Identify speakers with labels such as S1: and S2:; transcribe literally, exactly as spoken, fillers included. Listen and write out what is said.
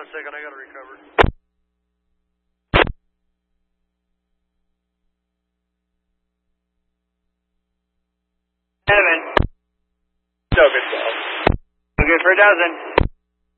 S1: second, I gotta recover.
S2: Seven.
S1: So good, twelve.
S2: We're good for a dozen.